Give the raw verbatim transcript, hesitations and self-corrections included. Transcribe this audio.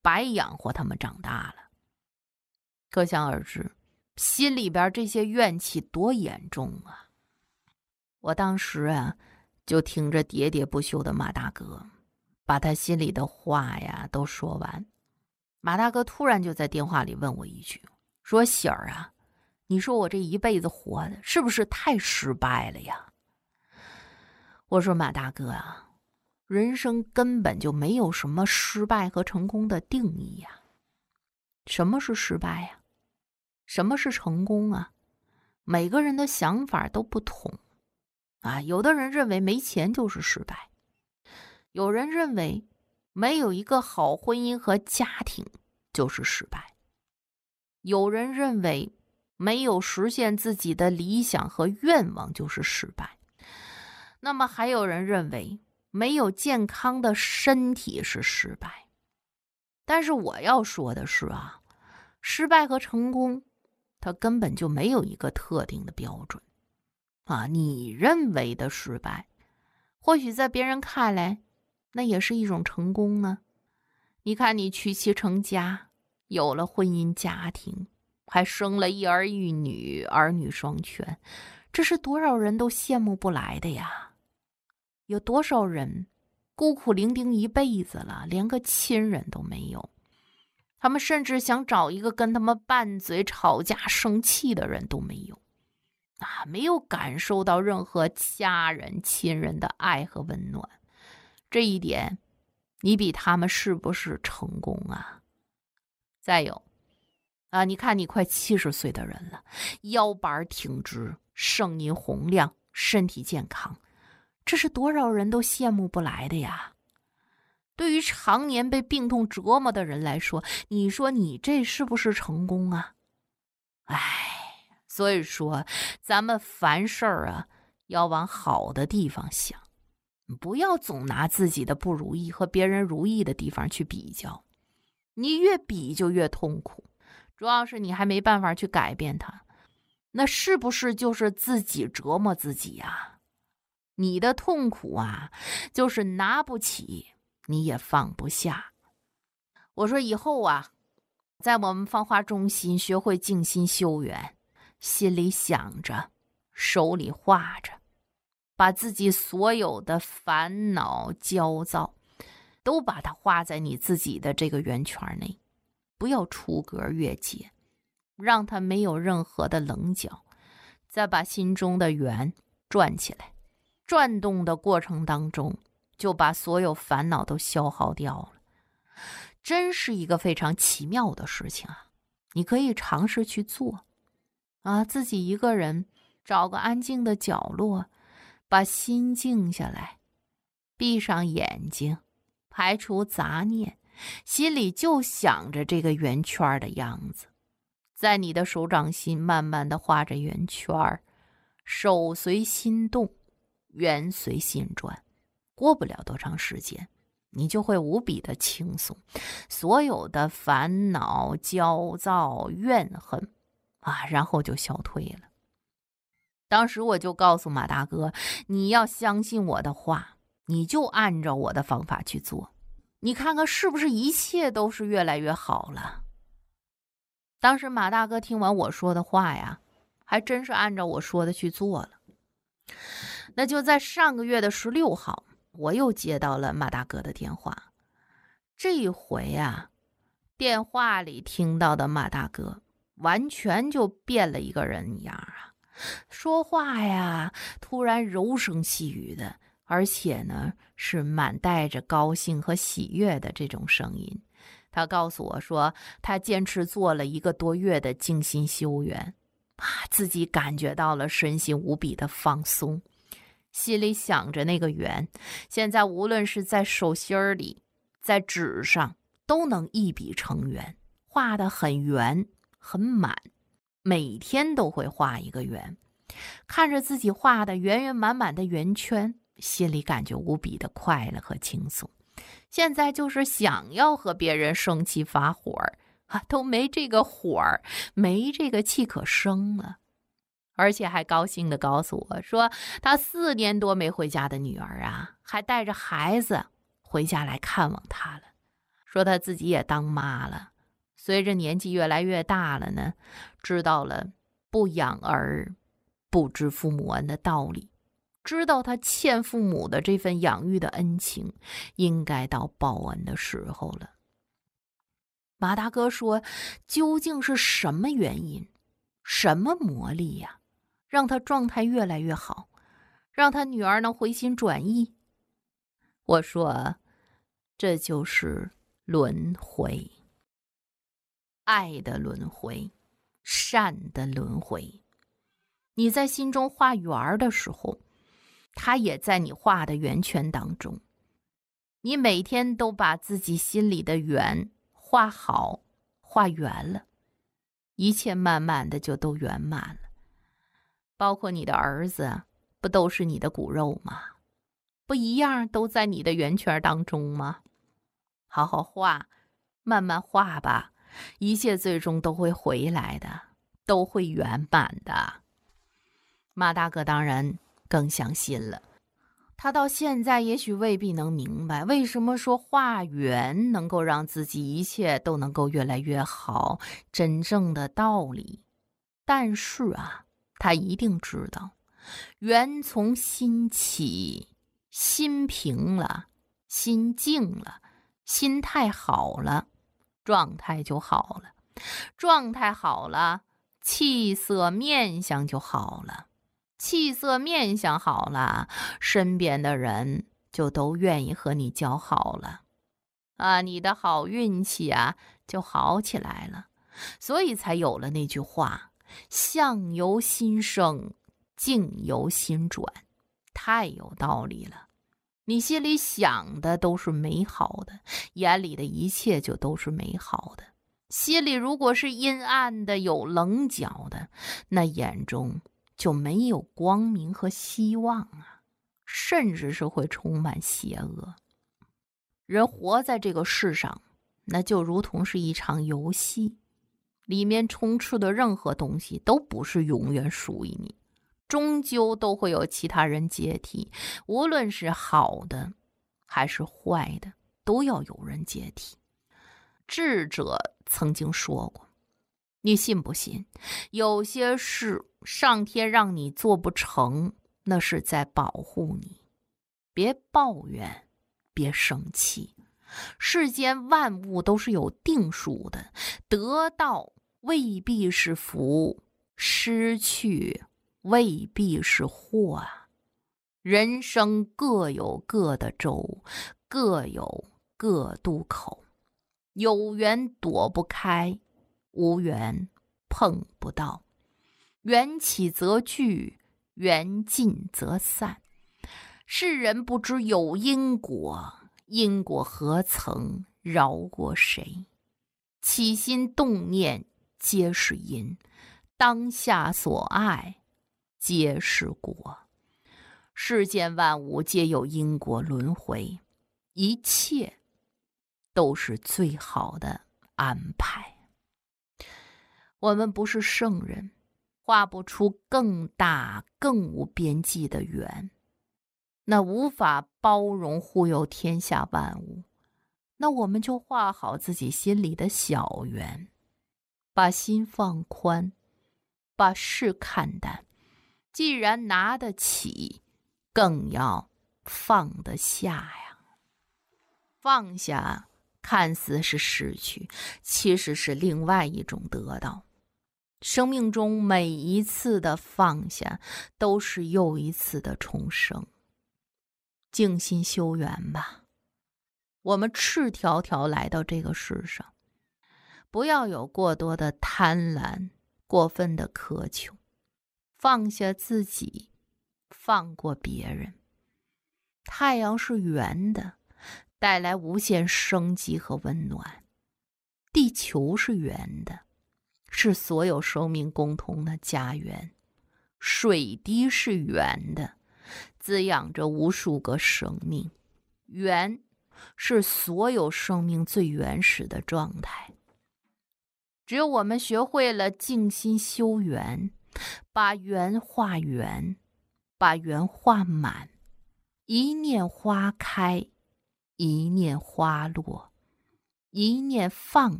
白养活他们长大了。可想而知，心里边这些怨气多严重啊！我当时啊，就听着喋喋不休的马大哥把他心里的话呀都说完。马大哥突然就在电话里问我一句，说喜儿啊，你说我这一辈子活的是不是太失败了呀？我说马大哥啊，人生根本就没有什么失败和成功的定义呀。什么是失败呀？什么是成功啊？每个人的想法都不同啊。有的人认为没钱就是失败，有人认为没有一个好婚姻和家庭就是失败，有人认为没有实现自己的理想和愿望就是失败，那么还有人认为没有健康的身体是失败。但是我要说的是啊，失败和成功它根本就没有一个特定的标准啊。你认为的失败，或许在别人看来那也是一种成功呢。你看你娶妻成家，有了婚姻家庭，还生了一儿一女，儿女双全，这是多少人都羡慕不来的呀。有多少人孤苦伶仃一辈子了，连个亲人都没有，他们甚至想找一个跟他们拌嘴吵架生气的人都没有啊，没有感受到任何家人亲人的爱和温暖。这一点你比他们是不是成功啊？再有啊，你看你快七十岁的人了，腰板挺直，声音洪亮，身体健康，这是多少人都羡慕不来的呀。对于常年被病痛折磨的人来说，你说你这是不是成功啊？哎，所以说咱们凡事啊要往好的地方想，不要总拿自己的不如意和别人如意的地方去比较，你越比就越痛苦，主要是你还没办法去改变它，那是不是就是自己折磨自己呀？你的痛苦啊，就是拿不起你也放不下。我说以后啊，在我们芳华中心学会静心修缘，心里想着，手里画着，把自己所有的烦恼焦躁都把它画在你自己的这个圆圈内，不要出格越界，让它没有任何的棱角，再把心中的圆转起来，转动的过程当中就把所有烦恼都消耗掉了。真是一个非常奇妙的事情啊！你可以尝试去做啊，自己一个人找个安静的角落，把心静下来，闭上眼睛，排除杂念，心里就想着这个圆圈的样子，在你的手掌心慢慢的画着圆圈，手随心动，圆随心转，过不了多长时间，你就会无比的轻松，所有的烦恼、焦躁、怨恨啊，然后就消退了。当时我就告诉马大哥，你要相信我的话，你就按照我的方法去做，你看看是不是一切都是越来越好了。当时马大哥听完我说的话呀，还真是按照我说的去做了。那就在上个月的十六号，我又接到了马大哥的电话。这一回啊，电话里听到的马大哥完全就变了一个人一样啊，说话呀突然柔声细语的，而且呢是满带着高兴和喜悦的这种声音。他告诉我说，他坚持做了一个多月的静心修缘啊，自己感觉到了身心无比的放松，心里想着那个圆，现在无论是在手心里，在纸上，都能一笔成圆，画得很圆很满，每天都会画一个圆，看着自己画的圆圆满满的圆圈，心里感觉无比的快乐和轻松。现在就是想要和别人生气发火啊，都没这个火没这个气可生了。而且还高兴地告诉我说，他四年多没回家的女儿啊，还带着孩子回家来看望他了， 说她自己也当妈了，随着年纪越来越大了呢，知道了不养儿不知父母恩的道理，知道她欠父母的这份养育的恩情，应该到报恩的时候了。马大哥说，究竟是什么原因，什么魔力呀、啊，让他状态越来越好，让他女儿能回心转意？我说，这就是轮回，爱的轮回，善的轮回。你在心中画圆的时候，它也在你画的圆圈当中。你每天都把自己心里的圆画好，画圆了，一切慢慢的就都圆满了。包括你的儿子，不都是你的骨肉吗？不一样都在你的圆圈当中吗？好好画，慢慢画吧，一切最终都会回来的，都会圆满的。马大哥当然更相信了，他到现在也许未必能明白为什么说画圆能够让自己一切都能够越来越好，真正的道理。但是啊，他一定知道，圆从心起，心平了，心静了，心态好了，状态就好了，状态好了，气色面相就好了，气色面相好了，身边的人就都愿意和你交好了啊，你的好运气啊就好起来了。所以才有了那句话，相由心生，境由心转，太有道理了。你心里想的都是美好的，眼里的一切就都是美好的。心里如果是阴暗的，有棱角的，那眼中就没有光明和希望啊，甚至是会充满邪恶。人活在这个世上，那就如同是一场游戏，里面充斥的任何东西都不是永远属于你，终究都会有其他人接替，无论是好的还是坏的，都要有人接替。智者曾经说过，你信不信，有些事上天让你做不成，那是在保护你。别抱怨，别生气，世间万物都是有定数的，得到未必是福，失去未必是祸啊。人生各有各的舟，各有各渡口，有缘躲不开，无缘碰不到。缘起则聚，缘尽则散。世人不知有因果，因果何曾饶过谁？起心动念皆是因，当下所爱皆是果。世间万物皆有因果轮回，一切都是最好的安排。我们不是圣人，画不出更大更无边际的圆，那无法包容护佑天下万物，那我们就画好自己心里的小圆，把心放宽，把事看淡。既然拿得起，更要放得下呀。放下看似是失去，其实是另外一种得到。生命中每一次的放下，都是又一次的重生。静心修缘吧，我们赤条条来到这个世上，不要有过多的贪婪，过分的苛求，放下自己，放过别人。太阳是圆的，带来无限生机和温暖。地球是圆的，是所有生命共同的家园。水滴是圆的，滋养着无数个生命。圆是所有生命最原始的状态。只有我们学会了静心修圆，把圆画圆，把圆画满，一念花开，一念花落， 一念放